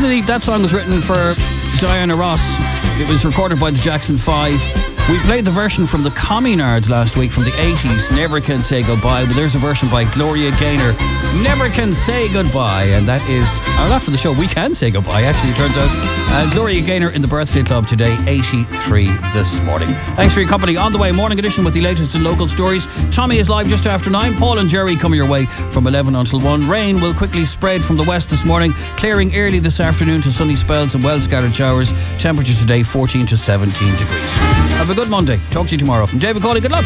Originally, that song was written for Diana Ross. It was recorded by the Jackson 5. We played the version from the Communards last week from the 80s, Never Can Say Goodbye, but there's a version by Gloria Gaynor, Never Can Say Goodbye, and that is, not for the show, We Can Say Goodbye, actually, it turns out. Gloria Gaynor in the birthday club today, 83 this morning. Thanks for your company. On the way, morning edition with the latest in local stories. Tommy is live just after 9. Paul and Jerry coming your way from 11 until 1. Rain will quickly spread from the west this morning, clearing early this afternoon to sunny spells and well-scattered showers. Temperature today, 14 to 17 degrees. Have a good Monday. Talk to you tomorrow. From David Cawley, good luck.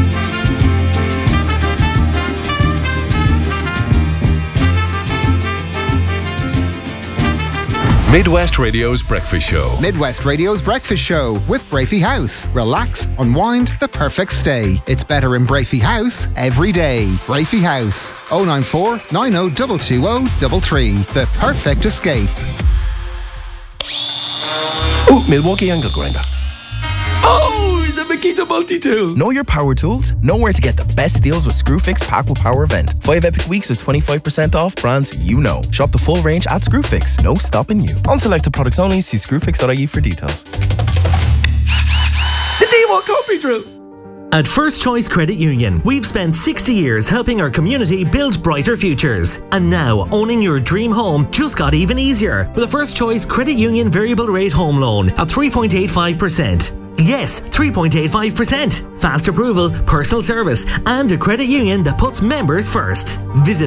Midwest Radio's Breakfast Show. Midwest Radio's Breakfast Show with Brafey House. Relax, unwind, the perfect stay. It's better in Brafey House every day. Brafey House. 094 90 220 The perfect escape. Oh, Milwaukee angle grinder. Oh, the Makita multi-tool. Know your power tools? Know where to get the best deals with Screwfix Pack with Power event. 5 epic weeks of 25% off brands you know. Shop the full range at Screwfix. No stopping you. On selected products only. See screwfix.ie for details. The day won't come me through. At First Choice Credit Union, we've spent 60 years helping our community build brighter futures. And now, owning your dream home just got even easier with a First Choice Credit Union variable rate home loan at 3.85%. Yes, 3.85%. Fast approval, personal service, and a credit union that puts members first. Visit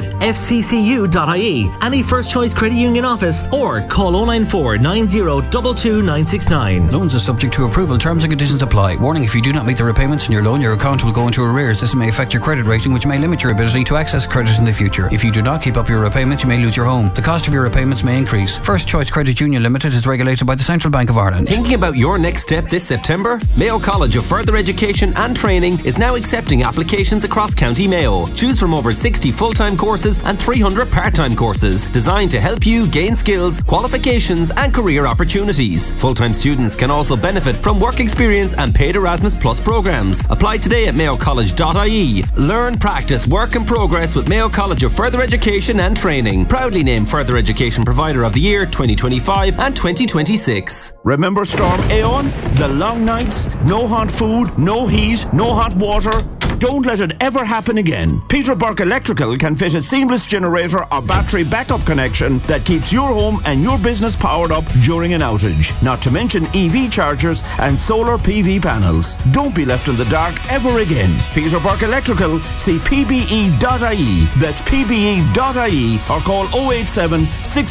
fccu.ie, any First Choice Credit Union office, or call 094 90 22 969. Loans are subject to approval. Terms and conditions apply. Warning, if you do not meet the repayments on your loan, your account will go into arrears. This may affect your credit rating, which may limit your ability to access credit in the future. If you do not keep up your repayments, you may lose your home. The cost of your repayments may increase. First Choice Credit Union Limited is regulated by the Central Bank of Ireland. Thinking about your next step this September? Mayo College of Further Education and Training is now accepting applications across County Mayo. Choose from over 60 full-time courses and 300 part-time courses designed to help you gain skills, qualifications and career opportunities. Full-time students can also benefit from work experience and paid Erasmus Plus programs. Apply today at mayocollege.ie. Learn, practice, work and progress with Mayo College of Further Education and Training. Proudly named Further Education Provider of the Year 2025 and 2026. Remember Storm Aeon? The long nights, no hot food, no heat, no hot water. Don't let it ever happen again. Peter Burke Electrical can fit a seamless generator or battery backup connection that keeps your home and your business powered up during an outage. Not to mention EV chargers and solar PV panels. Don't be left in the dark ever again. Peter Burke Electrical, see pbe.ie. That's pbe.ie or call 087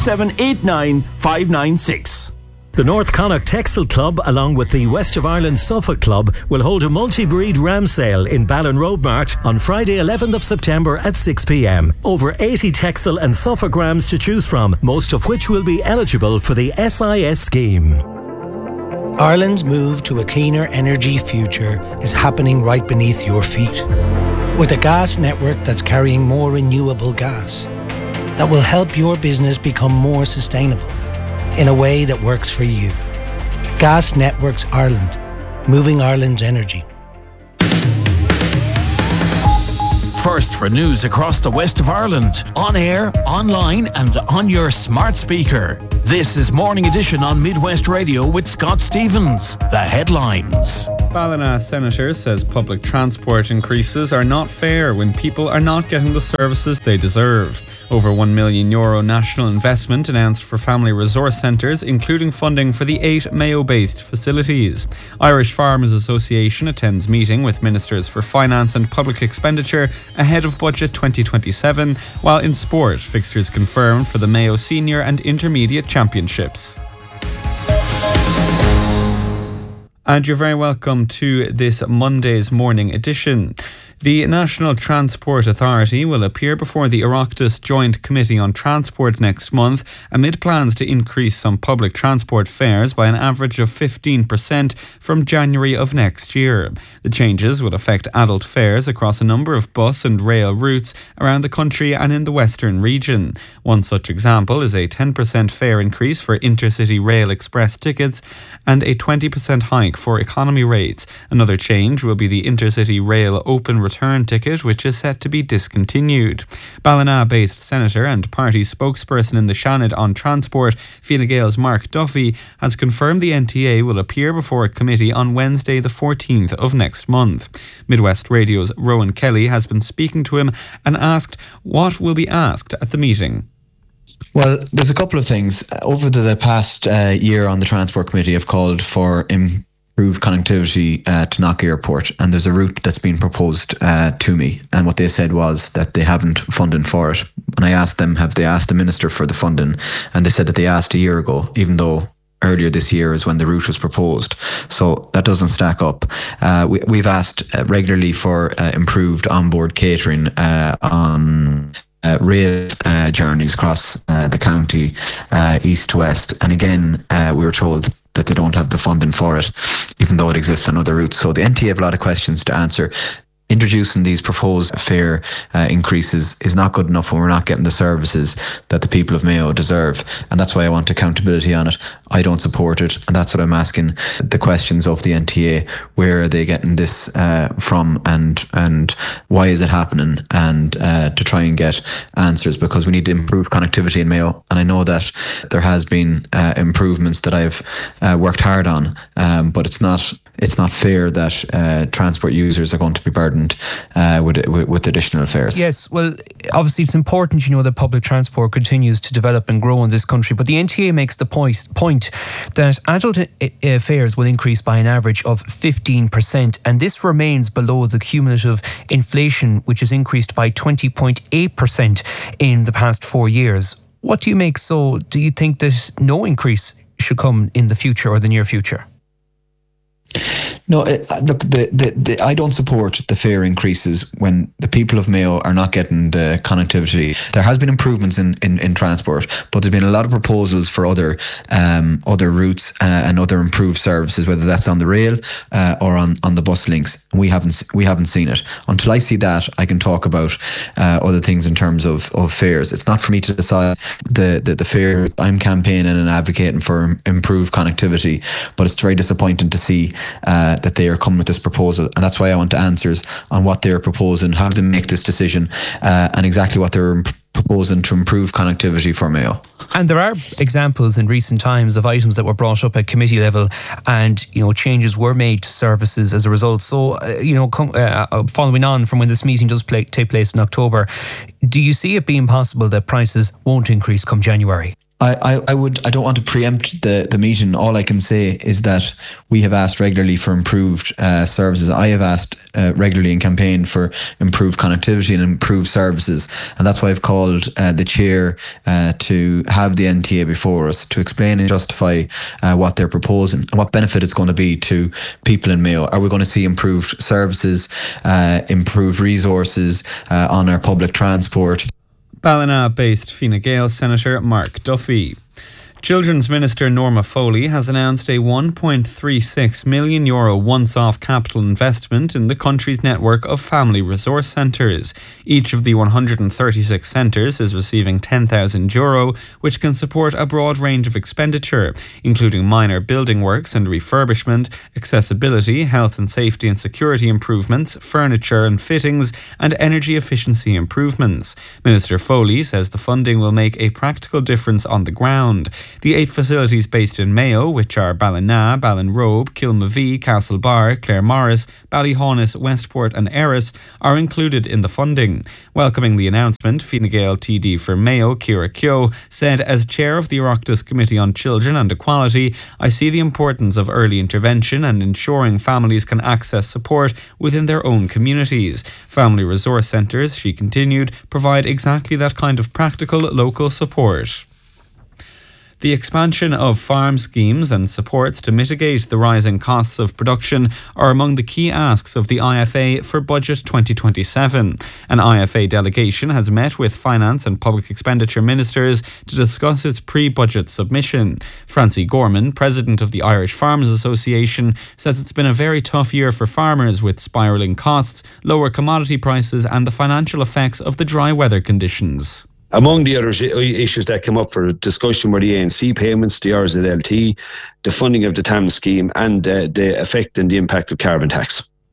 6789 596. The North Connacht Textile Club, along with the West of Ireland Suffolk Club, will hold a multi-breed ram sale in Ballon Road Mart on Friday 11th of September at 6 p.m. Over 80 textile and Suffolk rams to choose from, most of which will be eligible for the SIS scheme. Ireland's move to a cleaner energy future is happening right beneath your feet. With a gas network that's carrying more renewable gas, that will help your business become more sustainable in a way that works for you. Gas Networks Ireland, moving Ireland's energy. First for news across the west of Ireland, on air, online and on your smart speaker. This is Morning Edition on Midwest Radio with Scott Stevens. The headlines. Ballina Senator says public transport increases are not fair when people are not getting the services they deserve. Over €1 million national investment announced for family resource centres, including funding for the 8 Mayo-based facilities. Irish Farmers Association attends meeting with Ministers for Finance and Public Expenditure ahead of Budget 2027, while in sport, fixtures confirmed for the Mayo Senior and Intermediate Championships. And you're very welcome to this Monday's morning edition. The National Transport Authority will appear before the Oireachtas Joint Committee on Transport next month amid plans to increase some public transport fares by an average of 15% from January of next year. The changes will affect adult fares across a number of bus and rail routes around the country and in the western region. One such example is a 10% fare increase for intercity rail express tickets and a 20% hike for economy rates. Another change will be the intercity rail open return ticket, which is set to be discontinued. Ballina-based Senator and party spokesperson in the Seanad on Transport, Fine Gael's Mark Duffy, has confirmed the NTA will appear before a committee on Wednesday the 14th of next month. Midwest Radio's Rowan Kelly has been speaking to him and asked what will be asked at the meeting. Well, there's a couple of things. Over the past year on the Transport Committee, I've called for improved connectivity to Knock Airport, and there's a route that's been proposed to me, and what they said was that they haven't funding for it. When I asked them, have they asked the Minister for the funding, and they said that they asked a year ago, even though earlier this year is when the route was proposed. So that doesn't stack up. We've asked regularly for improved onboard catering on rail journeys across the county, east to west. And again, we were told that they don't have the funding for it, even though it exists on other routes. So the NTA have a lot of questions to answer. Introducing these proposed fare increases is not good enough when we're not getting the services that the people of Mayo deserve, and that's why I want accountability on it. I don't support it, and that's what I'm asking the questions of the NTA. Where are they getting this from, and why is it happening, and to try and get answers, because we need to improve connectivity in Mayo, and I know that there has been improvements that I've worked hard on, but it's not fair that transport users are going to be burdened with additional fares. Yes, well, obviously it's important, that public transport continues to develop and grow in this country, but the NTA makes the point that adult fares will increase by an average of 15%, and this remains below the cumulative inflation, which has increased by 20.8% in the past 4 years. What do you make? So do you think that no increase should come in the future or the near future? No, look, I don't support the fare increases when the people of Mayo are not getting the connectivity. There has been improvements in transport, but there's been a lot of proposals for other routes and other improved services, whether that's on the rail or on the bus links. We haven't seen it. Until I see that, I can talk about other things in terms of fares. It's not for me to decide the fare. I'm campaigning and advocating for improved connectivity, but it's very disappointing to see that they are coming with this proposal, and that's why I want answers on what they're proposing, how do they make this decision, and exactly what they're proposing to improve connectivity for Mayo. And there are examples in recent times of items that were brought up at committee level, and changes were made to services as a result. So following on from when this meeting does take place in October, do you see it being possible that prices won't increase come January? I don't want to preempt the meeting. All I can say is that we have asked regularly for improved services. I have asked regularly in campaign for improved connectivity and improved services, and that's why I've called the chair to have the NTA before us to explain and justify what they're proposing and what benefit it's going to be to people in Mayo. Are we going to see improved services, improved resources on our public transport? Ballina-based Fine Gael Senator Mark Duffy. Children's Minister Norma Foley has announced a €1.36 million once-off capital investment in the country's network of family resource centres. Each of the 136 centres is receiving €10,000, which can support a broad range of expenditure, including minor building works and refurbishment, accessibility, health and safety and security improvements, furniture and fittings, and energy efficiency improvements. Minister Foley says the funding will make a practical difference on the ground. The 8 facilities based in Mayo, which are Ballina, Ballinrobe, Kilmavee, Castlebar, Claremorris, Ballyhaunis, Westport and Erris, are included in the funding. Welcoming the announcement, Fine Gael TD for Mayo, Ciara Keogh, said, as chair of the Oireachtas Committee on Children and Equality, I see the importance of early intervention and ensuring families can access support within their own communities. Family resource centres, she continued, provide exactly that kind of practical local support. The expansion of farm schemes and supports to mitigate the rising costs of production are among the key asks of the IFA for Budget 2027. An IFA delegation has met with Finance and Public Expenditure Ministers to discuss its pre-budget submission. Francie Gorman, President of the Irish Farmers Association, says it's been a very tough year for farmers with spiralling costs, lower commodity prices and the financial effects of the dry weather conditions. Among the other issues that came up for discussion were the ANC payments, the RZLT, the funding of the TAM scheme and the effect and the impact of carbon tax.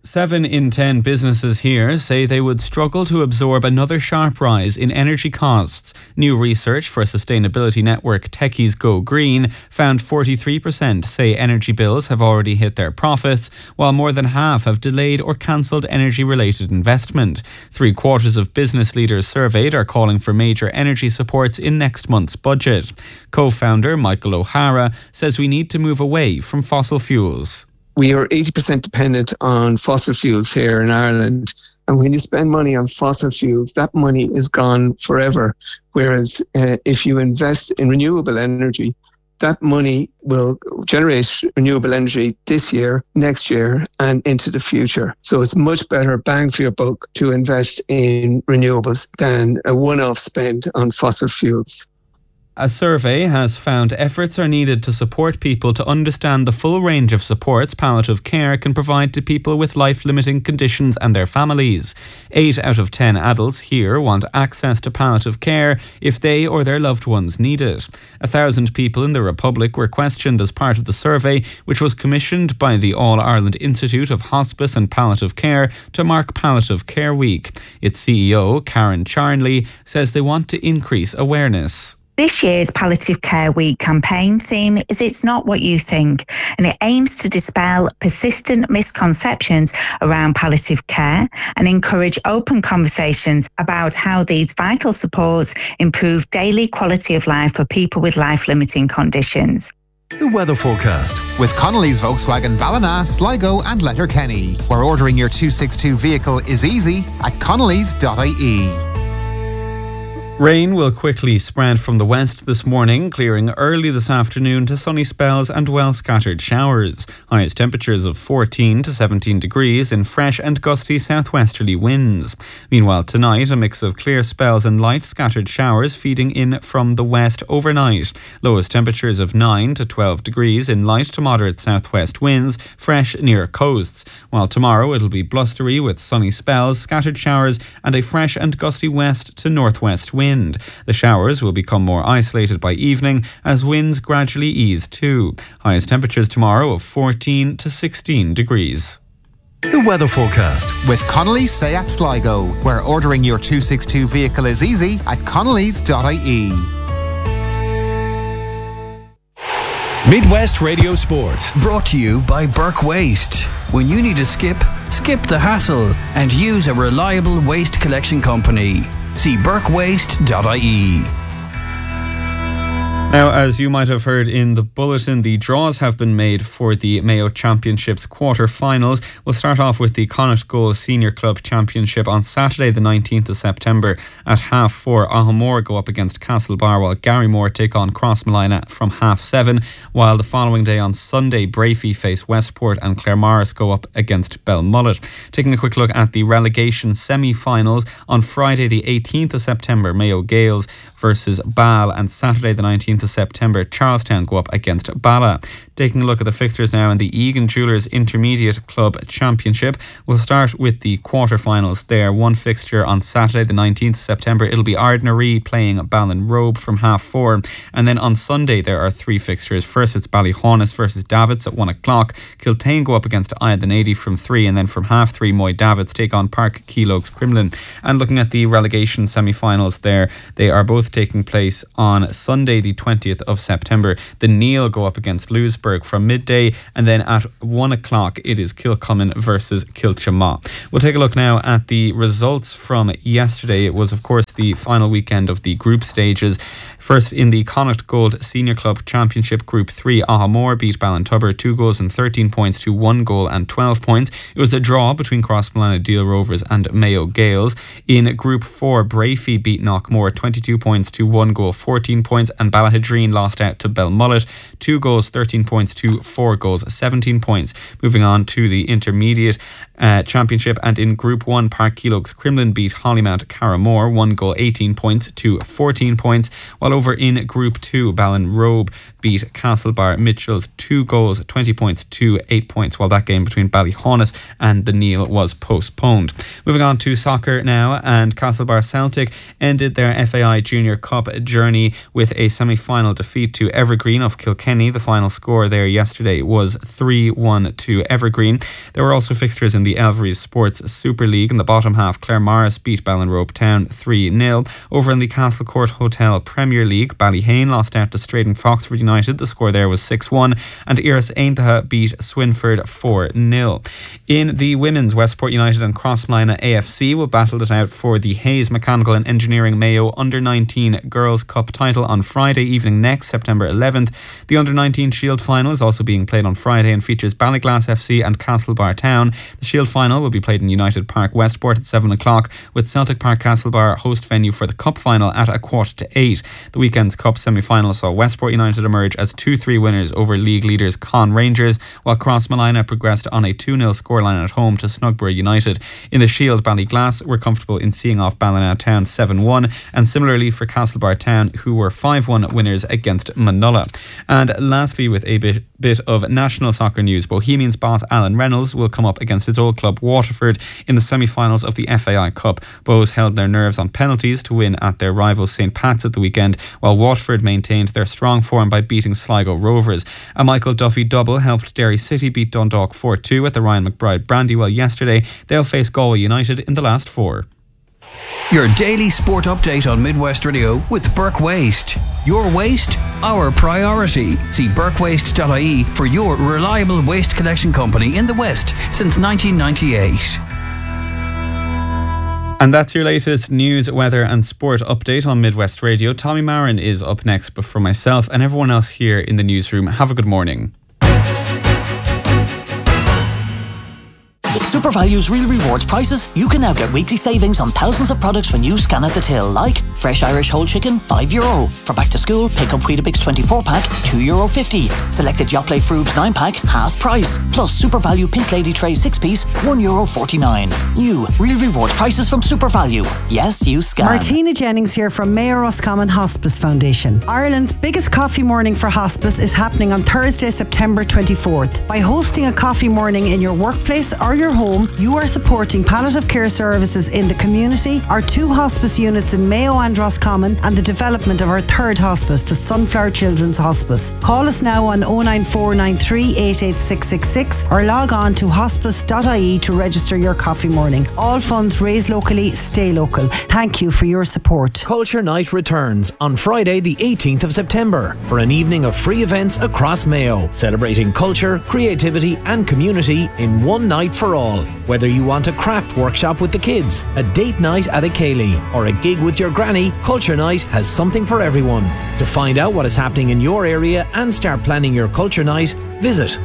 7 in 10 businesses here say they would struggle to absorb another sharp rise in energy costs. New research for sustainability network Techies Go Green found 43% say energy bills have already hit their profits, while more than half have delayed or cancelled energy-related investment. 3/4 of business leaders surveyed are calling for major energy supports in next month's budget. Co-founder Michael O'Hara says we need to move away from fossil fuels. We are 80% dependent on fossil fuels here in Ireland. And when you spend money on fossil fuels, that money is gone forever. Whereas if you invest in renewable energy, that money will generate renewable energy this year, next year, and into the future. So it's much better bang for your buck to invest in renewables than a one-off spend on fossil fuels. A survey has found efforts are needed to support people to understand the full range of supports palliative care can provide to people with life-limiting conditions and their families. 8 out of 10 adults here want access to palliative care if they or their loved ones need it. 1,000 people in the Republic were questioned as part of the survey, which was commissioned by the All-Ireland Institute of Hospice and Palliative Care to mark Palliative Care Week. Its CEO, Karen Charnley, says they want to increase awareness. This year's Palliative Care Week campaign theme is It's Not What You Think, and it aims to dispel persistent misconceptions around palliative care and encourage open conversations about how these vital supports improve daily quality of life for people with life-limiting conditions. The weather forecast. With Connolly's Volkswagen Ballina, Sligo and Letterkenny, where ordering your 262 vehicle is easy at connellys.ie. Rain will quickly spread from the west this morning, clearing early this afternoon to sunny spells and well-scattered showers. Highest temperatures of 14 to 17 degrees in fresh and gusty southwesterly winds. Meanwhile, tonight, a mix of clear spells and light scattered showers feeding in from the west overnight. Lowest temperatures of 9 to 12 degrees in light to moderate southwest winds, fresh near coasts. While tomorrow it'll be blustery with sunny spells, scattered showers and a fresh and gusty west to northwest wind. The showers will become more isolated by evening as winds gradually ease too. Highest temperatures tomorrow of 14 to 16 degrees. The weather forecast. With Connolly's Seat Sligo, where ordering your 262 vehicle is easy at connellys.ie. Midwest Radio Sport. Brought to you by Burke Waste. When you need a skip the hassle and use a reliable waste collection company. See burkewaste.ie. Now, as you might have heard in the bulletin, the draws have been made for the Mayo Championships quarter-finals. We'll start off with the Connacht Goal Senior Club Championship on Saturday the 19th of September at 4:30. Ahamore go up against Castlebar, while Garrymore take on Crossmolina from 7:30, while the following day on Sunday, Brafey face Westport and Claremorris go up against Belmullet. Taking a quick look at the relegation semi-finals, on Friday the 18th of September, Mayo Gaels versus Ball, and Saturday the 19th of September, Charlestown go up against Bala. Taking a look at the fixtures now in the Egan Jewellers Intermediate Club Championship, we'll start with the quarterfinals there. One fixture on Saturday the 19th of September, it'll be Ardnaree playing Ballinrobe from 4:30, and then on Sunday there are 3 fixtures. First it's Ballyhaunis versus Davids at 1 o'clock, Kiltane go up against Iadhanady from 3, and then from 3:30 Moy Davids take on Park Keelogues Crumlin. And looking at the relegation semi-finals there, they are both taking place on Sunday the 20th of September. The Neil go up against Lewisburg from midday, and then at 1 o'clock it is Kilcummin versus Kilchama. We'll take a look now at the results from yesterday. It was of course the final weekend of the group stages. First in the Connacht Gold Senior Club Championship Group 3, Ahamore beat Ballintubber 2 goals and 13 points to 1 goal and 12 points. It was a draw between Crossmolina Deal Rovers and Mayo Gaels. In Group 4, Brafey beat Knockmore 22 points to 1 goal, 14 points, and Ballahidreen lost out to Belmullet 2 goals, 13 points to 4 goals, 17 points. Moving on to the Intermediate Championship, and in Group 1, Park Keelogues Crumlin beat Hollymount Carramore 1 goal Donegal 18 points to 14 points, while over in Group 2, Ballinrobe beat Castlebar Mitchells 2 goals, 20 points to 8 points, while that game between Ballyhaunis and the Neil was postponed. Moving on to soccer now, and Castlebar Celtic ended their FAI Junior Cup journey with a semi-final defeat to Evergreen of Kilkenny. The final score there yesterday was 3-1 to Evergreen. There were also fixtures in the Elveries Sports Super League. In the bottom half, Claremorris beat Ballinrobe Town 3-0. Over in the Castlecourt Hotel Premier League, Ballyhane lost out to Straden Foxford United. The score there was 6-1, and Iris Aintaha beat Swinford 4-0. In the women's, Westport United and Crossmolina AFC will battle it out for the Hayes Mechanical and Engineering Mayo Under-19 Girls Cup title on Friday evening next, September 11th. The Under-19 Shield Final is also being played on Friday and features Ballyglass FC and Castlebar Town. The Shield Final will be played in United Park Westport at 7 o'clock, with Celtic Park Castlebar host venue for the Cup Final at 7:45. The weekend's Cup semi-final saw Westport United emerge as 2-3 winners over league leaders Con Rangers, while Crossmolina progressed on a 2-0 scoreline at home to Snugborough United. In the Shield, Ballyglass were comfortable in seeing off Ballina Town 7-1, and similarly for Castlebar Town, who were 5-1 winners against Manola. And lastly, with a bit of national soccer news, Bohemians boss Alan Reynolds will come up against his old club Waterford in the semi-finals of the FAI Cup. Bohs held their nerves on penalties to win at their rivals St Pat's at the weekend, while Waterford maintained their strong form by beating Sligo Rovers. A Michael Duffy double helped Derry City beat Dundalk 4-2 at the Ryan McBride Brandywell yesterday. They'll face Galway United in the last 4. Your daily sport update on Midwest Radio with Burke Waste. Your waste, our priority. See burkewaste.ie for your reliable waste collection company in the West since 1998. And that's your latest news, weather and sport update on Midwest Radio. Tommy Marin is up next, but for myself and everyone else here in the newsroom, have a good morning. With SuperValue's Real Rewards prices, you can now get weekly savings on thousands of products when you scan at the till, like fresh Irish whole chicken, €5. For back to school, pick up Weetabix 24-pack, €2.50. Selected Yoplait Frubes 9-pack, half price. Plus SuperValue Pink Lady Tray 6-piece, €1.49. New Real Rewards prices from SuperValue. Yes, you scan. Martina Jennings here from Mayor Roscommon Hospice Foundation. Ireland's biggest coffee morning for hospice is happening on Thursday, September 24th. By hosting a coffee morning in your workplace or your home, you are supporting palliative care services in the community, our 2 hospice units in Mayo and Roscommon, and the development of our 3rd hospice, the Sunflower Children's Hospice. Call us now on 09493 88666 or log on to hospice.ie to register your coffee morning. All funds raised locally, stay local. Thank you for your support. Culture Night returns on Friday the 18th of September for an evening of free events across Mayo, celebrating culture, creativity and community in one night for all. Whether you want a craft workshop with the kids, a date night at a Ceilidh, or a gig with your granny, Culture Night has something for everyone. To find out what is happening in your area and start planning your Culture Night, visit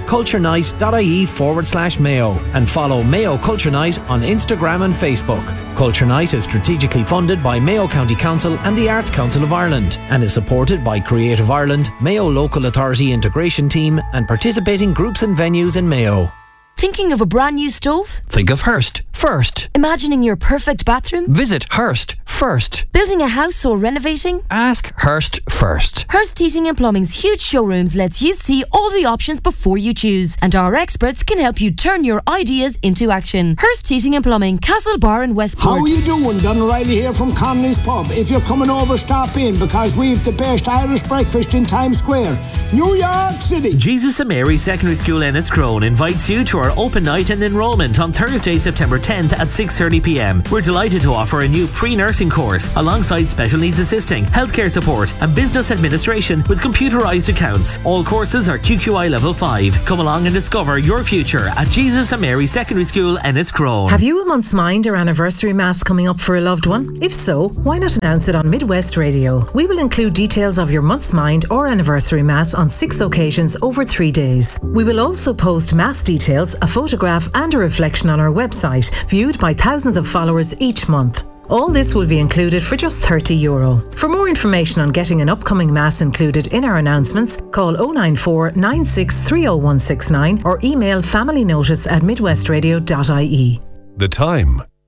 culturenight.ie/Mayo and follow Mayo Culture Night on Instagram and Facebook. Culture Night is strategically funded by Mayo County Council and the Arts Council of Ireland and is supported by Creative Ireland, Mayo Local Authority Integration Team and participating groups and venues in Mayo. Thinking of a brand new stove? Think of Hearst first. Imagining your perfect bathroom? Visit Hearst first. Building a house or renovating? Ask Hearst first. Hearst Heating and Plumbing's huge showrooms lets you see all the options before you choose, and our experts can help you turn your ideas into action. Hearst Heating and Plumbing, Castlebar and Westport. How are you doing? Don O'Reilly here from Connelly's Pub. If you're coming over, stop in because we've the best Irish breakfast in Times Square, New York City. Jesus and Mary Secondary School Enniscrone invites you to our open night and enrolment on Thursday, September 10th at 6:30pm. We're delighted to offer a new pre-nursing course alongside special needs assisting, healthcare support and business administration with computerised accounts. All courses are QQI level 5. Come along and discover your future at Jesus and Mary Secondary School Enniscrone. Have you a month's mind or anniversary mass coming up for a loved one? If so, why not announce it on Midwest Radio? We will include details of your month's mind or anniversary mass on 6 occasions over 3 days. We will also post mass details, a photograph and a reflection on our website, viewed by thousands of followers each month. All this will be included for just €30. For more information on getting an upcoming mass included in our announcements, call 094 96 30169 or email familynotice@midwestradio.ie. The time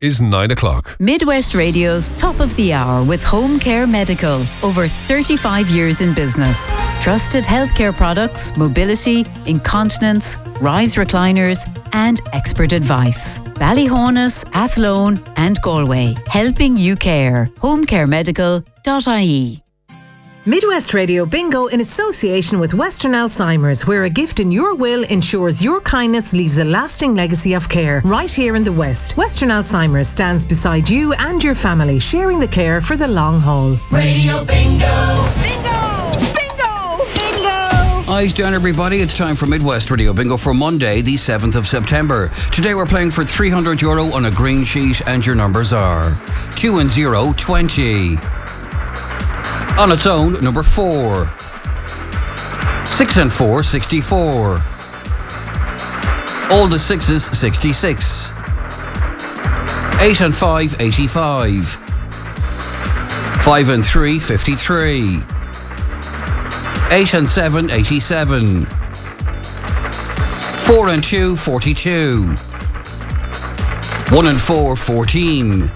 is 9 o'clock. Midwest Radio's Top of the Hour with Home Care Medical. Over 35 years in business. Trusted healthcare products, mobility, incontinence, rise recliners, and expert advice. Ballyhonus, Athlone, and Galway. Helping you care. homecaremedical.ie. Midwest Radio Bingo in association with Western Alzheimer's, where a gift in your will ensures your kindness leaves a lasting legacy of care. Right here in the West, Western Alzheimer's stands beside you and your family, sharing the care for the long haul. Radio Bingo! Eyes down, everybody. It's time for Midwest Radio Bingo for Monday, the 7th of September. Today we're playing for €300 on a green sheet, and your numbers are 2 and 0, 20. On its own, number 4. 6 and 4, 64. All the sixes, 66. 8 and 5, 85. 5 and 3, 53. 8 and 7, 87. 4 and 2, 42. 1 and 4, 14.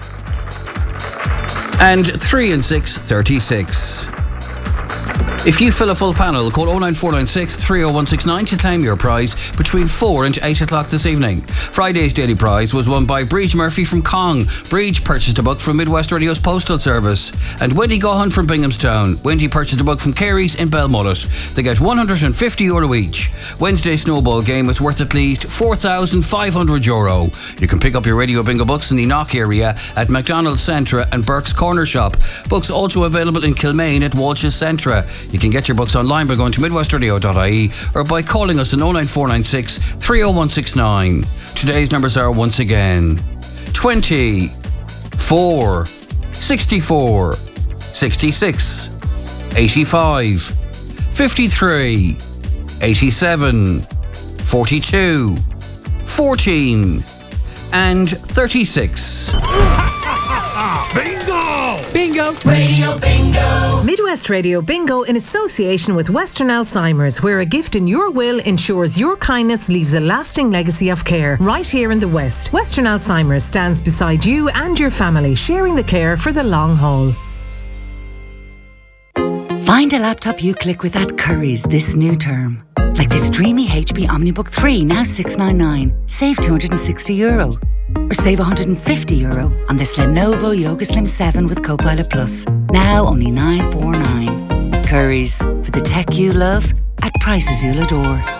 And 3 and 6, 36. If you fill a full panel, call 09496 30169 to claim your prize between 4 and 8 o'clock this evening. Friday's daily prize was won by Breach Murphy from Cong. Breach purchased a book from Midwest Radio's Postal Service. And Wendy Gohan from Binghamstown. Wendy purchased a book from Carey's in Belmullet. They get €150 each. Wednesday's snowball game is worth at least €4,500. You can pick up your Radio Bingo books in the Knock area at McDonald's Centra and Burke's Corner Shop. Books also available in Kilmaine at Walsh's Centra. You can get your books online by going to midwestradio.ie or by calling us on 09496 30169. Today's numbers are once again 20, 4, 64, 66, 85, 53, 87, 42, 14, and 36. Bingo! Bingo! Radio Bingo! Midwest Radio Bingo in association with Western Alzheimer's, where a gift in your will ensures your kindness leaves a lasting legacy of care. Right here in the West, Western Alzheimer's stands beside you and your family, sharing the care for the long haul. Find a laptop you click with at Curry's this new term. Like this dreamy HP OmniBook 3, now $699. Save €260. Or save €150 on this Lenovo Yoga Slim 7 with Copilot Plus. Now only $949. Curry's, for the tech you love at prices you'll adore.